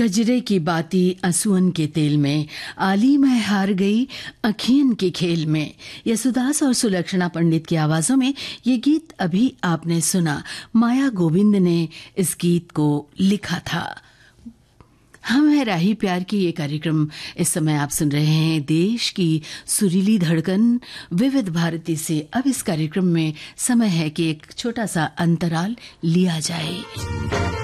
गजरे की बाती असुअन के तेल में, आली मैं हार गई अखियन के खेल में। यसुदास और सुलक्षणा पंडित की आवाजों में ये गीत अभी आपने सुना। माया गोविंद ने इस गीत को लिखा था। हम है राही प्यार की ये कार्यक्रम इस समय आप सुन रहे हैं देश की सुरीली धड़कन विविध भारती से। अब इस कार्यक्रम में समय है कि एक छोटा सा अंतराल लिया जाए।